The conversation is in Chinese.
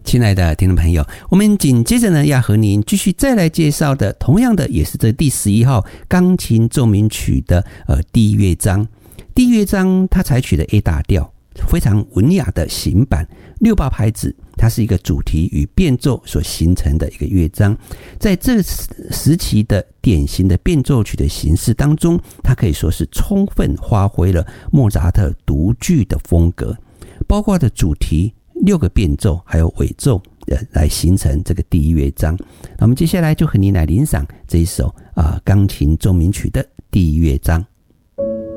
亲爱的听众朋友，我们紧接着呢要和您继续再来介绍的，同样的也是这第11号钢琴奏鸣曲的第一乐章。第一乐章它采取了 A 大调，非常文雅的行板，6/8拍子，它是一个主题与变奏所形成的一个乐章。在这个时期的典型的变奏曲的形式当中，它可以说是充分发挥了莫扎特独具的风格，包括的主题6个变奏还有尾奏来形成这个第一乐章。那我们接下来就和您来欣赏这一首钢琴奏鸣曲的第一乐章。